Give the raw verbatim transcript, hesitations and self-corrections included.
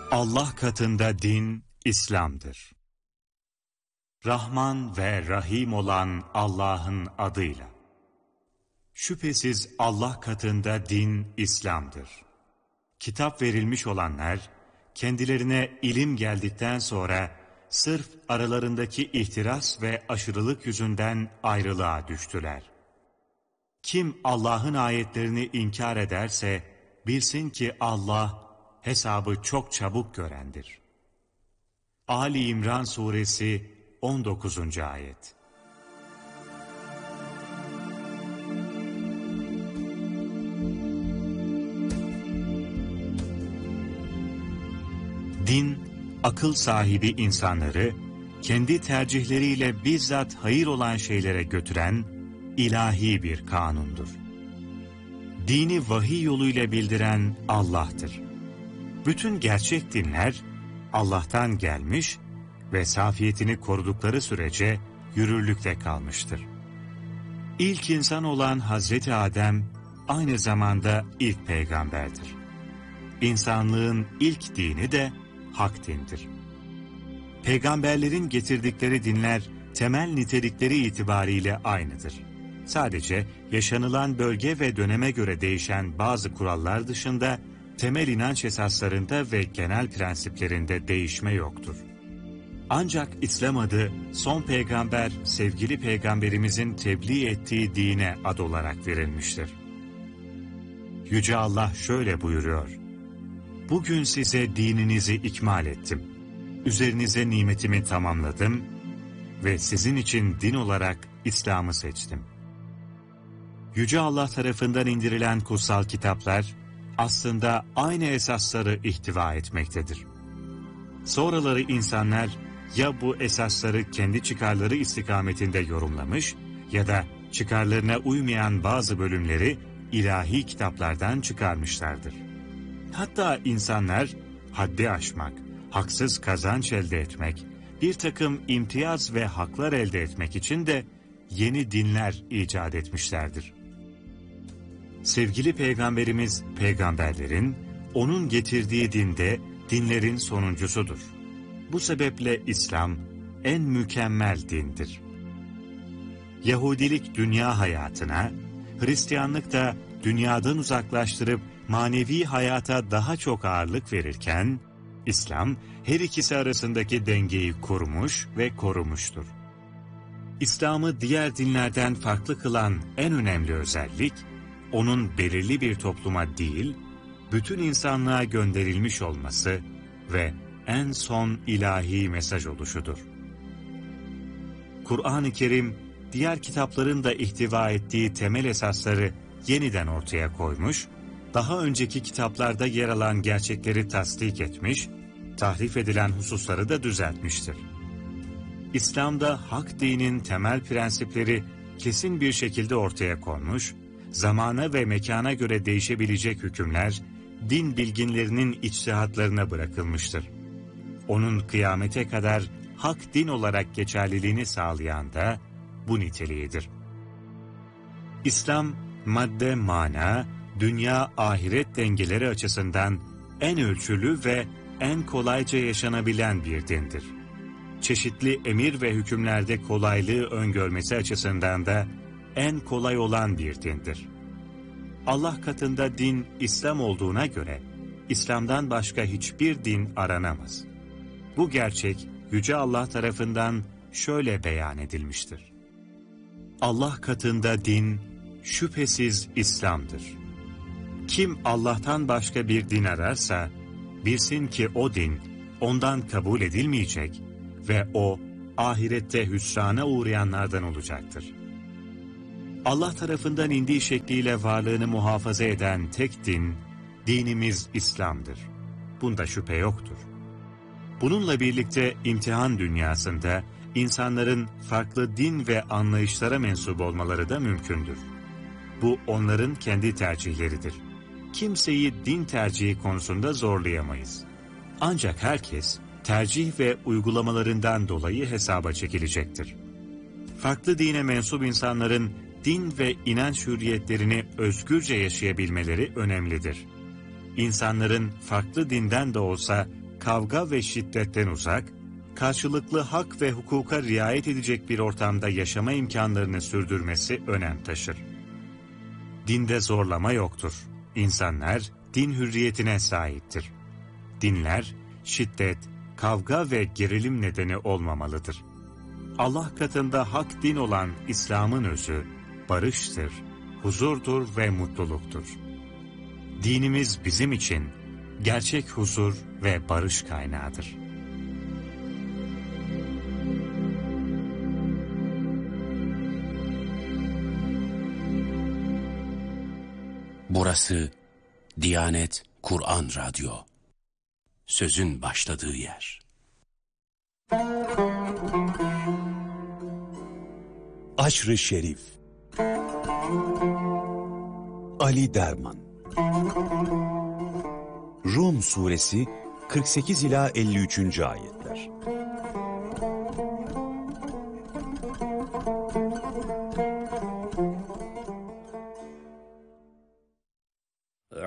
Allah katında din, İslam'dır. Rahman ve Rahim olan Allah'ın adıyla. Şüphesiz Allah katında din, İslam'dır. Kitap verilmiş olanlar, kendilerine ilim geldikten sonra, sırf aralarındaki ihtiras ve aşırılık yüzünden ayrılığa düştüler. Kim Allah'ın ayetlerini inkar ederse, bilsin ki Allah, hesabı çok çabuk görendir. Ali İmran Suresi on dokuzuncu Ayet. Din, akıl sahibi insanları, kendi tercihleriyle bizzat hayır olan şeylere götüren ilahi bir kanundur. Dini vahiy yoluyla bildiren Allah'tır. Bütün gerçek dinler Allah'tan gelmiş ve safiyetini korudukları sürece yürürlükte kalmıştır. İlk insan olan Hazreti Adem aynı zamanda ilk peygamberdir. İnsanlığın ilk dini de hak dindir. Peygamberlerin getirdikleri dinler temel nitelikleri itibariyle aynıdır. Sadece yaşanılan bölge ve döneme göre değişen bazı kurallar dışında temel inanç esaslarında ve genel prensiplerinde değişme yoktur. Ancak İslam adı son peygamber sevgili peygamberimizin tebliğ ettiği dine ad olarak verilmiştir. Yüce Allah şöyle buyuruyor: Bugün size dininizi ikmal ettim. Üzerinize nimetimi tamamladım ve sizin için din olarak İslam'ı seçtim. Yüce Allah tarafından indirilen kutsal kitaplar aslında aynı esasları ihtiva etmektedir. Sonraları insanlar ya bu esasları kendi çıkarları istikametinde yorumlamış ya da çıkarlarına uymayan bazı bölümleri ilahi kitaplardan çıkarmışlardır. Hatta insanlar haddi aşmak, haksız kazanç elde etmek, bir takım imtiyaz ve haklar elde etmek için de yeni dinler icat etmişlerdir. Sevgili Peygamberimiz, peygamberlerin, onun getirdiği dinde dinlerin sonuncusudur. Bu sebeple İslam en mükemmel dindir. Yahudilik dünya hayatına, Hristiyanlık da dünyadan uzaklaştırıp manevi hayata daha çok ağırlık verirken, İslam her ikisi arasındaki dengeyi kurmuş ve korumuştur. İslam'ı diğer dinlerden farklı kılan en önemli özellik, onun belirli bir topluma değil, bütün insanlığa gönderilmiş olması ve en son ilahi mesaj oluşudur. Kur'an-ı Kerim, diğer kitapların da ihtiva ettiği temel esasları yeniden ortaya koymuş, daha önceki kitaplarda yer alan gerçekleri tasdik etmiş, tahrif edilen hususları da düzeltmiştir. İslam'da hak dinin temel prensipleri kesin bir şekilde ortaya konmuş, zamana ve mekana göre değişebilecek hükümler, din bilginlerinin içtihatlarına bırakılmıştır. Onun kıyamete kadar hak din olarak geçerliliğini sağlayan da bu niteliğidir. İslam, madde, mana, dünya, ahiret dengeleri açısından en ölçülü ve en kolayca yaşanabilen bir dindir. Çeşitli emir ve hükümlerde kolaylığı öngörmesi açısından da en kolay olan bir dindir. Allah katında din İslam olduğuna göre, İslam'dan başka hiçbir din aranamaz. Bu gerçek, Yüce Allah tarafından şöyle beyan edilmiştir: Allah katında din, şüphesiz İslam'dır. Kim Allah'tan başka bir din ararsa, bilsin ki o din, ondan kabul edilmeyecek ve o, ahirette hüsrana uğrayanlardan olacaktır. Allah tarafından indiği şekliyle varlığını muhafaza eden tek din, dinimiz İslam'dır. Bunda şüphe yoktur. Bununla birlikte imtihan dünyasında insanların farklı din ve anlayışlara mensup olmaları da mümkündür. Bu onların kendi tercihleridir. Kimseyi din tercihi konusunda zorlayamayız. Ancak herkes tercih ve uygulamalarından dolayı hesaba çekilecektir. Farklı dine mensup insanların din ve inanç hürriyetlerini özgürce yaşayabilmeleri önemlidir. İnsanların farklı dinden de olsa kavga ve şiddetten uzak, karşılıklı hak ve hukuka riayet edecek bir ortamda yaşama imkanlarını sürdürmesi önem taşır. Dinde zorlama yoktur. İnsanlar din hürriyetine sahiptir. Dinler, şiddet, kavga ve gerilim nedeni olmamalıdır. Allah katında hak din olan İslam'ın özü, barıştır, huzurdur ve mutluluktur. Dinimiz bizim için gerçek huzur ve barış kaynağıdır. Burası Diyanet Kur'an Radyo. Sözün başladığı yer. Aşr-ı Şerif. Ali Derman. Rum Suresi kırk sekiz ila elli üçüncü ayetler.